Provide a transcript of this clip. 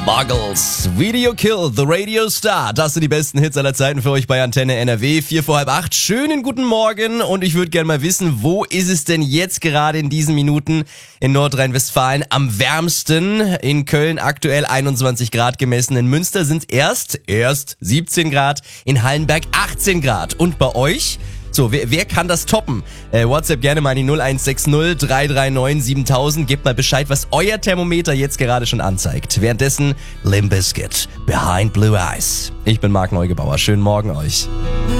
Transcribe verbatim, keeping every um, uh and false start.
Buggles, Video Kill, The Radio Star. Das sind die besten Hits aller Zeiten für euch bei Antenne N R W. Vier vor halb acht. Schönen guten Morgen und ich würde gerne mal wissen, wo ist es denn jetzt gerade in diesen Minuten in Nordrhein-Westfalen am wärmsten? In Köln aktuell einundzwanzig Grad gemessen. In Münster sind es erst, erst siebzehn Grad. In Hallenberg achtzehn Grad. Und bei euch? So, wer, wer kann das toppen? Äh, WhatsApp gerne mal in die null eins sechs null drei drei neun siebentausend. Gebt mal Bescheid, was euer Thermometer jetzt gerade schon anzeigt. Währenddessen Limp Bizkit, Behind Blue Eyes. Ich bin Marc Neugebauer. Schönen Morgen euch.